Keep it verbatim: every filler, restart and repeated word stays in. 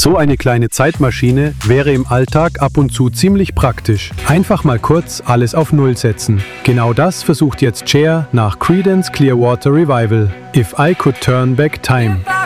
So eine kleine Zeitmaschine wäre im Alltag ab und zu ziemlich praktisch. Einfach mal kurz alles auf Null setzen. Genau das versucht jetzt Cher nach Creedence Clearwater Revival. If I Could Turn Back Time.